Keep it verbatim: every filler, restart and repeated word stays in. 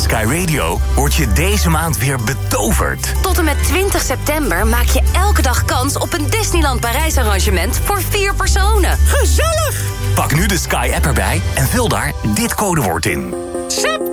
Sky Radio word je deze maand weer betoverd. Tot en met twintig september maak je elke dag kans op een Disneyland Parijs arrangement voor vier personen. Gezellig! Pak nu de Sky app erbij en vul daar dit codewoord in. September!